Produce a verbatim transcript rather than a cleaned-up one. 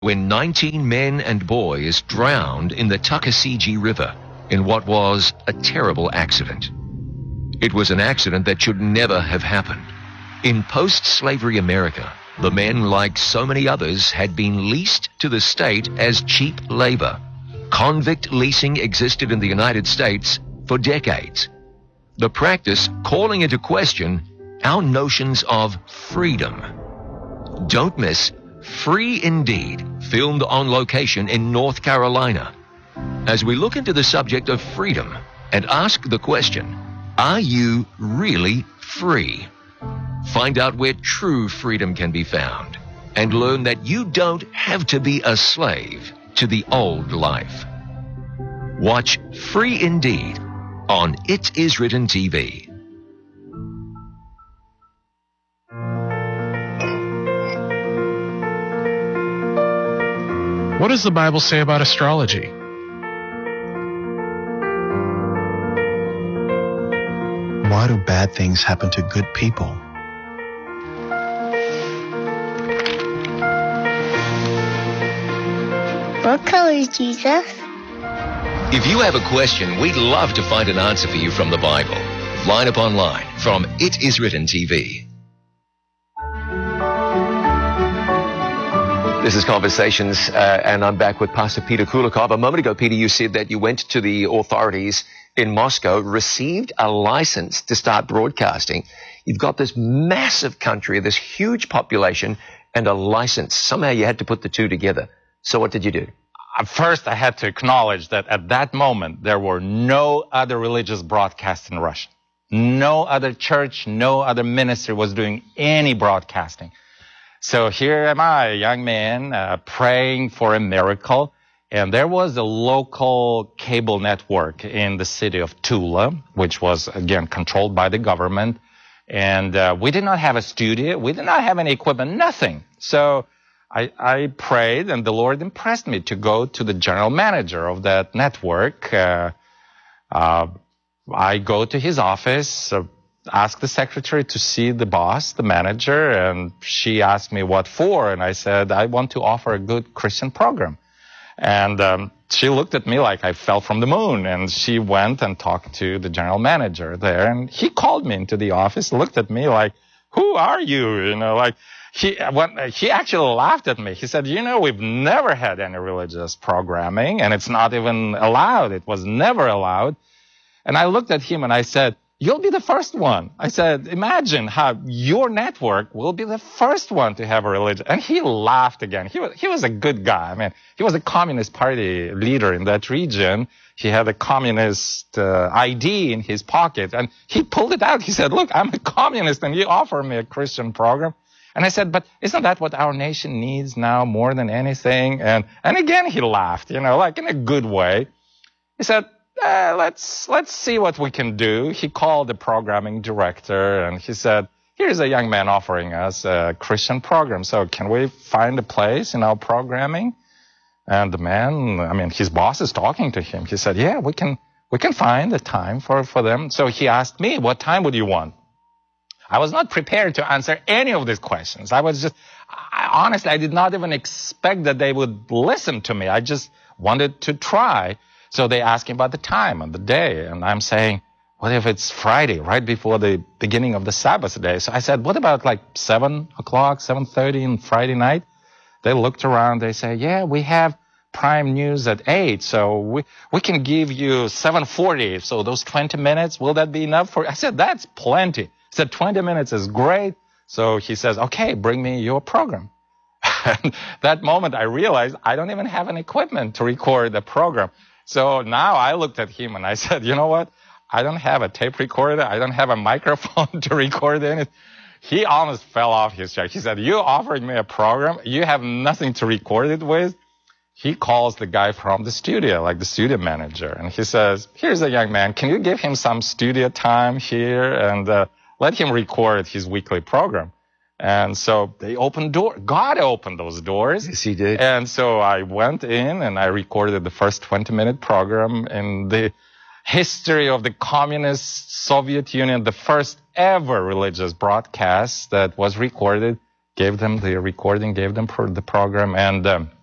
when nineteen men and boys drowned in the Tuckasegee River in what was a terrible accident. It was an accident that should never have happened. In post-slavery America, the men, like so many others, had been leased to the state as cheap labor. Convict leasing existed in the United States for decades. The practice calling into question our notions of freedom. Don't miss Free Indeed, filmed on location in North Carolina, as we look into the subject of freedom and ask the question, are you really free? Find out where true freedom can be found and learn that you don't have to be a slave to the old life. Watch Free Indeed on It Is Written T V. What does the Bible say about astrology? Why do bad things happen to good people? What color is Jesus? If you have a question, we'd love to find an answer for you from the Bible. Line Upon Line from It Is Written T V. This is Conversations, uh, and I'm back with Pastor Peter Kulikov. A moment ago, Peter, you said that you went to the authorities in Moscow, received a license to start broadcasting. You've got this massive country, this huge population, and a license. Somehow you had to put the two together. So what did you do? First, I had to acknowledge that at that moment, there were no other religious broadcasts in Russia. No other church, no other ministry was doing any broadcasting. So here am I, a young man, uh, praying for a miracle. And there was a local cable network in the city of Tula, which was, again, controlled by the government. And uh, we did not have a studio. We did not have any equipment, nothing. So I, I prayed, and the Lord impressed me to go to the general manager of that network. Uh, uh, I go to his office, uh, ask the secretary to see the boss, the manager, and she asked me what for, and I said, I want to offer a good Christian program. And um, she looked at me like I fell from the moon, and she went and talked to the general manager there, and he called me into the office, looked at me like, who are you? You know, like, he, when, he actually laughed at me. He said, you know, we've never had any religious programming, and it's not even allowed. It was never allowed. And I looked at him and I said, you'll be the first one. I said, imagine how your network will be the first one to have a religion. And he laughed again. He was, he was a good guy. I mean, he was a Communist Party leader in that region. He had a communist uh, I D in his pocket. And he pulled it out. He said, look, I'm a communist and you offer me a Christian program. And I said, but isn't that what our nation needs now more than anything? And, and again, he laughed, you know, like in a good way. He said, Uh, let's let's see what we can do. He called the programming director and he said, here's a young man offering us a Christian program. So can we find a place in our programming? And the man, I mean, his boss is talking to him. He said, yeah, we can we can find a time for, for them. So he asked me, what time would you want? I was not prepared to answer any of these questions. I was just, I, honestly, I did not even expect that they would listen to me. I just wanted to try. So they ask him about the time and the day. And I'm saying, what if it's Friday, right before the beginning of the Sabbath day? So I said, what about like seven o'clock, seven thirty on Friday night? They looked around. They say, yeah, we have prime news at eight. So we, we can give you seven forty. So those twenty minutes, will that be enough for you? I said, that's plenty. He said, twenty minutes is great. So he says, okay, bring me your program. And that moment I realized I don't even have an equipment to record the program. So now I looked at him and I said, you know what? I don't have a tape recorder. I don't have a microphone to record in it. He almost fell off his chair. He said, you offered me a program. You have nothing to record it with. He calls the guy from the studio, like the studio manager. And he says, here's a young man. Can you give him some studio time here and uh, let him record his weekly program? And so they opened door. God opened those doors. Yes, he did. And so I went in and I recorded the first twenty minute program in the history of the communist Soviet Union, the first ever religious broadcast that was recorded. Gave them the recording, gave them the program. And um,